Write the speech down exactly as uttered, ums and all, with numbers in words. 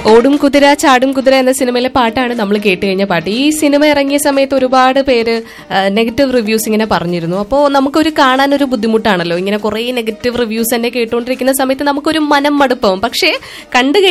ഓടും കുതിര ചാടും കുതിര എന്ന സിനിമയിലെ പാട്ടാണ് നമ്മൾ കേട്ട് കഴിഞ്ഞ പാട്ട്. ഈ സിനിമ ഇറങ്ങിയ സമയത്ത് ഒരുപാട് പേര് നെഗറ്റീവ് റിവ്യൂസ് ഇങ്ങനെ പറഞ്ഞിരുന്നു. അപ്പോൾ നമുക്കൊരു കാണാനൊരു ബുദ്ധിമുട്ടാണല്ലോ, ഇങ്ങനെ കുറെ നെഗറ്റീവ് റിവ്യൂസ് തന്നെ കേട്ടുകൊണ്ടിരിക്കുന്ന സമയത്ത് നമുക്കൊരു മനം മടുപ്പാവും. പക്ഷേ കണ്ടു